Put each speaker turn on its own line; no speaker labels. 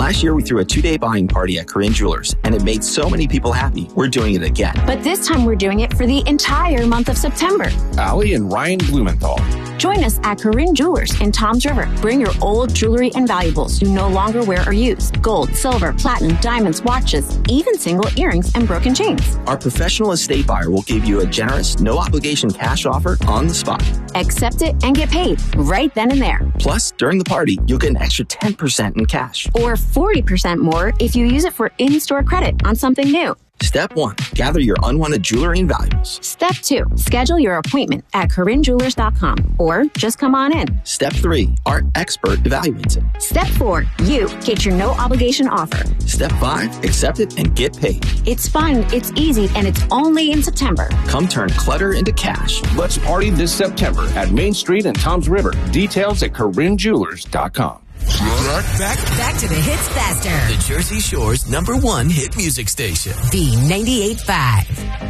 Last year, we threw a 2-day buying party at Corinne Jewelers, and it made so many people happy, we're doing it again.
But this time, we're doing it for the entire month of September.
Allie and Ryan Blumenthal.
Join us at Corinne Jewelers in Toms River. Bring your old jewelry and valuables you no longer wear or use. Gold, silver, platinum, diamonds, watches, even single earrings and broken chains.
Our professional estate buyer will give you a generous, no-obligation cash offer on the spot.
Accept it and get paid right then and there.
Plus, during the party, you'll get an extra 10% in cash.
Or 40% more if you use it for in-store credit on something new.
Step 1, gather your unwanted jewelry and valuables.
Step 2, schedule your appointment at CorinneJewelers.com or just come on in.
Step 3, our expert evaluates it.
Step 4, you get your no obligation offer.
Step 5, accept it and get paid.
It's fun, it's easy, and it's only in September.
Come turn clutter into cash.
Let's party this September at Main Street and Toms River. Details at CorinneJewelers.com.
Back to the hits faster.
The Jersey Shore's #1 hit music station.
B98.5.